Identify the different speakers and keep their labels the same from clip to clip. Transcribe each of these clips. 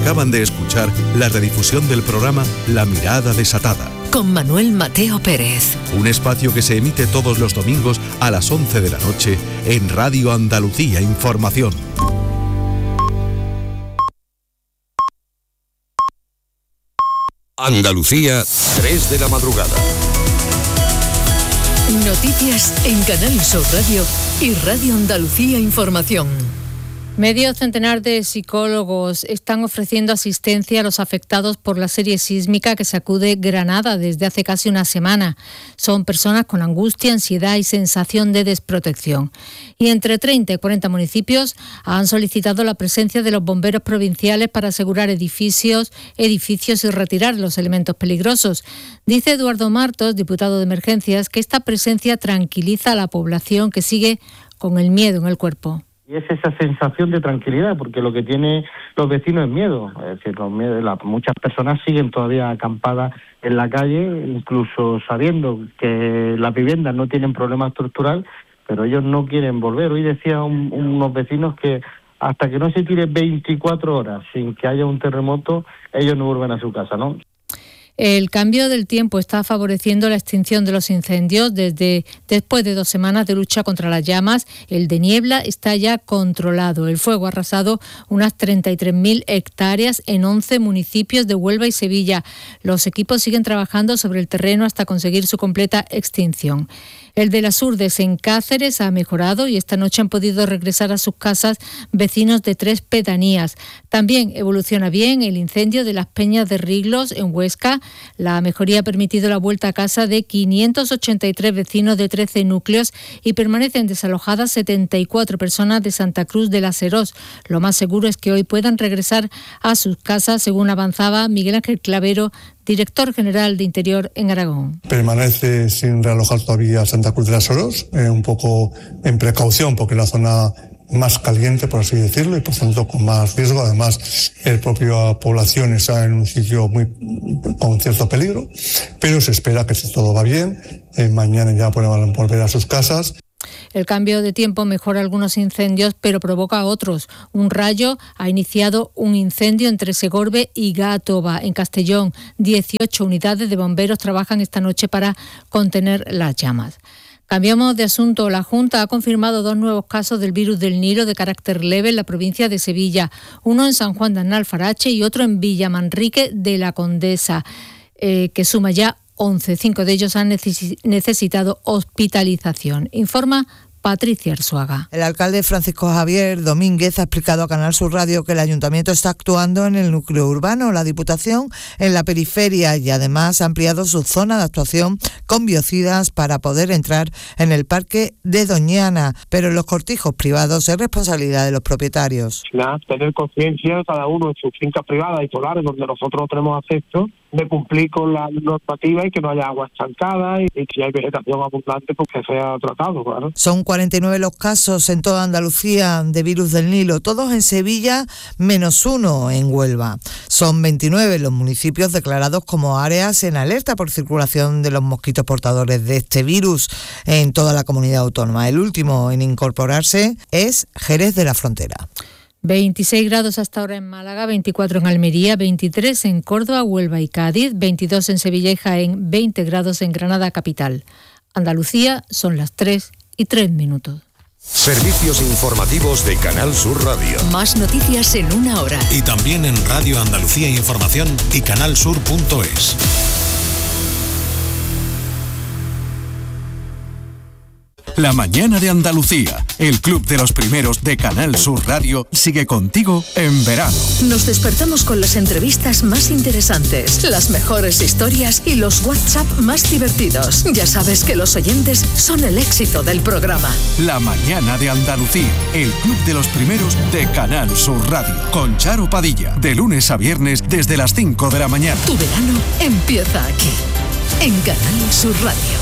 Speaker 1: Acaban de escuchar la redifusión del programa La Mirada Desatada,
Speaker 2: con Manuel Mateo Pérez.
Speaker 1: Un espacio que se emite todos los domingos a las 11 de la noche en Radio Andalucía Información.
Speaker 3: Andalucía, 3 de la madrugada.
Speaker 2: Noticias en Canal Sur Radio y Radio Andalucía Información.
Speaker 4: Medio centenar de psicólogos están ofreciendo asistencia a los afectados por la serie sísmica que sacude Granada desde hace casi una semana. Son personas con angustia, ansiedad y sensación de desprotección. Y entre 30 y 40 municipios han solicitado la presencia de los bomberos provinciales para asegurar edificios y retirar los elementos peligrosos. Dice Eduardo Martos, diputado de Emergencias, que esta presencia tranquiliza a la población que sigue con el miedo en el cuerpo.
Speaker 5: Y es esa sensación de tranquilidad, porque lo que tienen los vecinos es miedo. Es decir, muchas personas siguen todavía acampadas en la calle, incluso sabiendo que las viviendas no tienen problema estructural, pero ellos no quieren volver. Hoy decía unos vecinos que hasta que no se tire 24 horas sin que haya un terremoto, ellos no vuelven a su casa, ¿no?
Speaker 4: El cambio del tiempo está favoreciendo la extinción de los incendios. Después de 2 semanas de lucha contra las llamas, el de niebla está ya controlado. El fuego ha arrasado unas 33.000 hectáreas en 11 municipios de Huelva y Sevilla. Los equipos siguen trabajando sobre el terreno hasta conseguir su completa extinción. El de las Urdes en Cáceres ha mejorado y esta noche han podido regresar a sus casas vecinos de 3 pedanías. También evoluciona bien el incendio de las Peñas de Riglos en Huesca. La mejoría ha permitido la vuelta a casa de 583 vecinos de 13 núcleos y permanecen desalojadas 74 personas de Santa Cruz de las Serós. Lo más seguro es que hoy puedan regresar a sus casas, según avanzaba Miguel Ángel Clavero, director general de Interior en Aragón.
Speaker 6: Permanece sin realojar todavía Santa Cruz de las Serós, un poco en precaución porque la zona más caliente, por así decirlo, y por tanto con más riesgo. Además, la propia población está en un sitio con cierto peligro, pero se espera que si todo va bien, mañana ya puedan volver a sus casas.
Speaker 4: El cambio de tiempo mejora algunos incendios, pero provoca otros. Un rayo ha iniciado un incendio entre Segorbe y Gátova, en Castellón. 18 unidades de bomberos trabajan esta noche para contener las llamas. Cambiamos de asunto. La Junta ha confirmado 2 nuevos casos del virus del Nilo de carácter leve en la provincia de Sevilla. Uno en San Juan de Alfarache y otro en Villamanrique de la Condesa, que suma ya 11. 5 de ellos han necesitado hospitalización. Informa Patricia Arzuaga.
Speaker 7: El alcalde Francisco Javier Domínguez ha explicado a Canal Sur Radio que el ayuntamiento está actuando en el núcleo urbano, la Diputación en la periferia y además ha ampliado su zona de actuación con biocidas para poder entrar en el parque de Doñana, pero en los cortijos privados es responsabilidad de los propietarios.
Speaker 8: Tener conciencia cada uno en sus fincas privadas y solares donde nosotros no tenemos acceso, de cumplir con la normativa y que no haya agua estancada y si hay vegetación abundante pues que sea tratado, claro.
Speaker 7: Son 49 los casos en toda Andalucía de virus del Nilo, todos en Sevilla, menos 1 en Huelva. Son 29 los municipios declarados como áreas en alerta por circulación de los mosquitos portadores de este virus en toda la comunidad autónoma. El último en incorporarse es Jerez de la Frontera.
Speaker 4: 26 grados hasta ahora en Málaga, 24 en Almería, 23 en Córdoba, Huelva y Cádiz, 22 en Sevilla y Jaén, 20 grados en Granada capital. Andalucía son las 3:03.
Speaker 3: Servicios informativos de Canal Sur Radio.
Speaker 2: Más noticias en 1 hora.
Speaker 9: Y también en Radio Andalucía Información y canalsur.es. La mañana de Andalucía, el club de los primeros de Canal Sur Radio, sigue contigo en verano.
Speaker 2: Nos despertamos con las entrevistas más interesantes, las mejores historias y los WhatsApp más divertidos. Ya sabes que los oyentes son el éxito del programa.
Speaker 9: La mañana de Andalucía, el club de los primeros de Canal Sur Radio, con Charo Padilla, de lunes a viernes desde las 5 de la mañana.
Speaker 2: Tu verano empieza aquí, en Canal Sur Radio.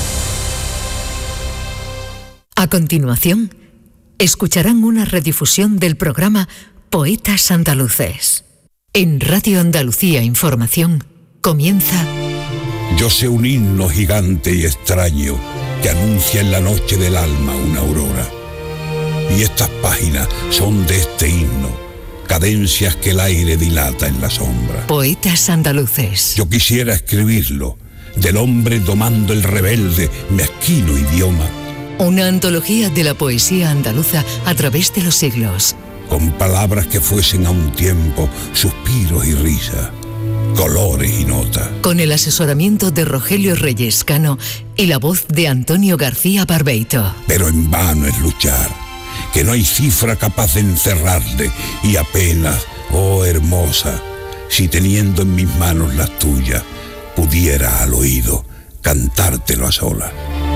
Speaker 2: A continuación, escucharán una redifusión del programa Poetas Andaluces. En Radio Andalucía Información comienza...
Speaker 3: Yo sé un himno gigante y extraño que anuncia en la noche del alma una aurora. Y estas páginas son de este himno, cadencias que el aire dilata en la sombra.
Speaker 2: Poetas andaluces.
Speaker 3: Yo quisiera escribirlo, del hombre domando el rebelde, mezquino idioma.
Speaker 2: Una antología de la poesía andaluza a través de los siglos.
Speaker 3: Con palabras que fuesen a un tiempo suspiros y risa, colores y notas.
Speaker 2: Con el asesoramiento de Rogelio Reyes Cano y la voz de Antonio García Barbeito.
Speaker 3: Pero en vano es luchar, que no hay cifra capaz de encerrarle, y apenas, oh hermosa, si teniendo en mis manos las tuyas, pudiera al oído cantártelo a solas.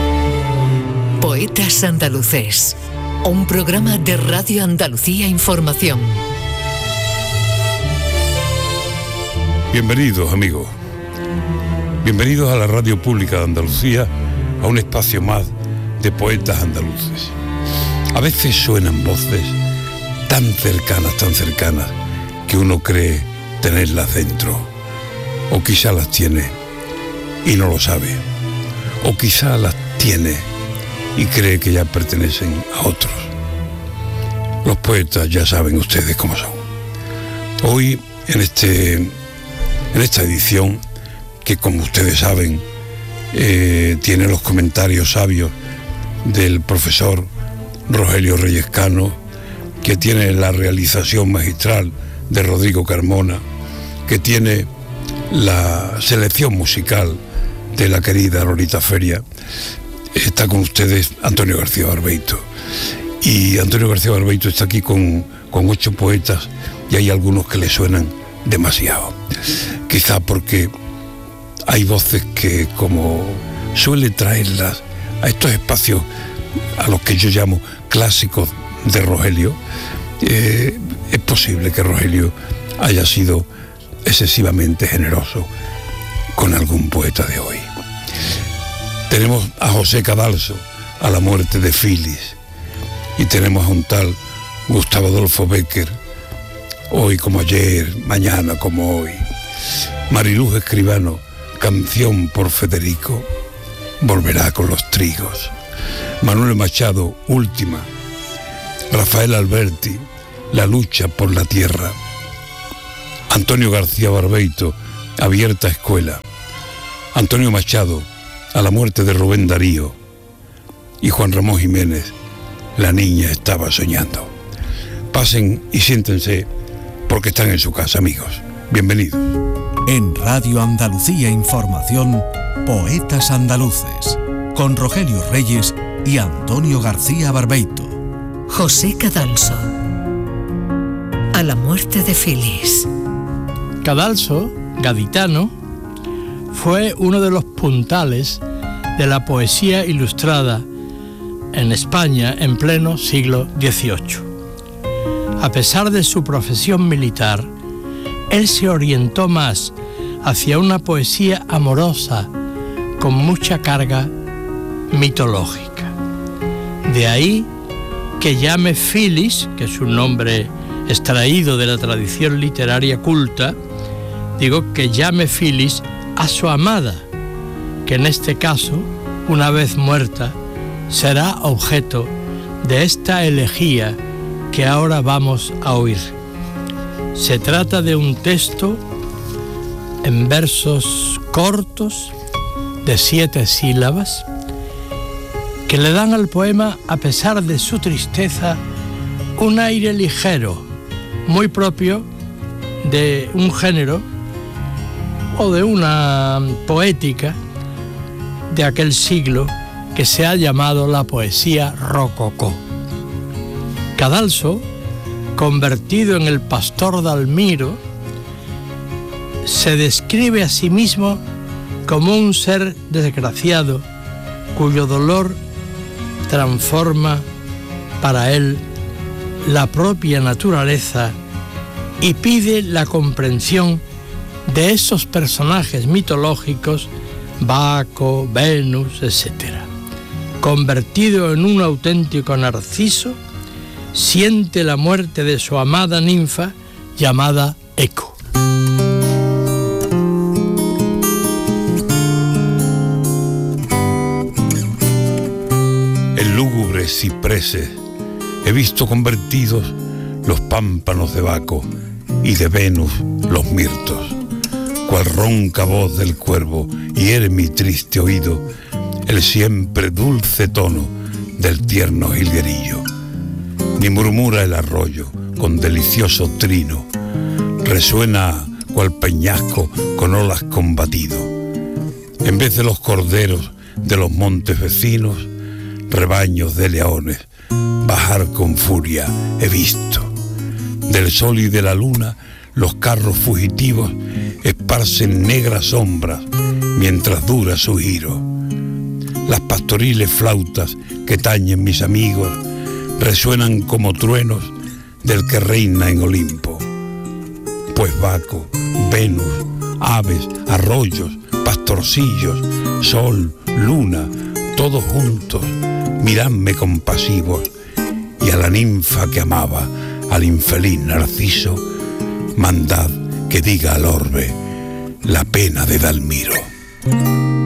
Speaker 2: Poetas andaluces, un programa de Radio Andalucía Información.
Speaker 3: Bienvenidos, amigos. Bienvenidos a la Radio Pública de Andalucía, a un espacio más de poetas andaluces. A veces suenan voces tan cercanas, que uno cree tenerlas dentro. O quizá las tiene y no lo sabe. O quizá las tiene y cree que ya pertenecen a otros. Los poetas ya saben ustedes cómo son. Hoy, en esta edición, que como ustedes saben, tiene los comentarios sabios del profesor Rogelio Reyes Cano, que tiene la realización magistral de Rodrigo Carmona, que tiene la selección musical de la querida Lolita Feria. Está con ustedes Antonio García Barbeito. Y Antonio García Barbeito está aquí con 8 poetas, y hay algunos que le suenan demasiado. Quizá porque hay voces que, como suele traerlas a estos espacios a los que yo llamo clásicos de Rogelio, es posible que Rogelio haya sido excesivamente generoso con algún poeta de hoy. Tenemos a José Cadalso, a la muerte de Filis, y tenemos a un tal Gustavo Adolfo Bécquer, hoy como ayer, mañana como hoy. Mariluz Escribano, canción por Federico, volverá con los trigos. Manuel Machado, última. Rafael Alberti, la lucha por la tierra. Antonio García Barbeito, abierta escuela. Antonio Machado, a la muerte de Rubén Darío. Y Juan Ramón Jiménez, la niña estaba soñando. Pasen y siéntense, porque están en su casa, amigos. Bienvenidos.
Speaker 1: En Radio Andalucía Información, Poetas Andaluces, con Rogelio Reyes y Antonio García Barbeito.
Speaker 2: José Cadalso, a la muerte de Filis.
Speaker 10: Cadalso, gaditano, fue uno de los puntales de la poesía ilustrada en España en pleno siglo XVIII. A pesar de su profesión militar, él se orientó más hacia una poesía amorosa con mucha carga mitológica. De ahí que llame Filis, que es un nombre extraído de la tradición literaria culta, que llame Filis a su amada, que en este caso, una vez muerta, será objeto de esta elegía que ahora vamos a oír. Se trata de un texto en versos cortos de 7 sílabas que le dan al poema, a pesar de su tristeza, un aire ligero, muy propio de un género o de una poética de aquel siglo que se ha llamado la poesía rococó. Cadalso, convertido en el pastor Dalmiro, se describe a sí mismo como un ser desgraciado cuyo dolor transforma para él la propia naturaleza y pide la comprensión de esos personajes mitológicos, Baco, Venus, etc. Convertido en un auténtico Narciso, siente la muerte de su amada ninfa llamada Eco.
Speaker 3: En lúgubres cipreses he visto convertidos los pámpanos de Baco y de Venus los mirtos. Cual ronca voz del cuervo hiere mi triste oído el siempre dulce tono del tierno jilguerillo. Ni murmura el arroyo con delicioso trino, resuena cual peñasco con olas combatido. En vez de los corderos de los montes vecinos, rebaños de leones bajar con furia he visto. Del sol y de la luna los carros fugitivos esparcen negras sombras mientras dura su giro. Las pastoriles flautas que tañen mis amigos resuenan como truenos del que reina en Olimpo. Pues Baco, Venus, aves, arroyos, pastorcillos, sol, luna, todos juntos, miradme compasivos, y a la ninfa que amaba, al infeliz Narciso, mandad que diga al orbe la pena de Dalmiro.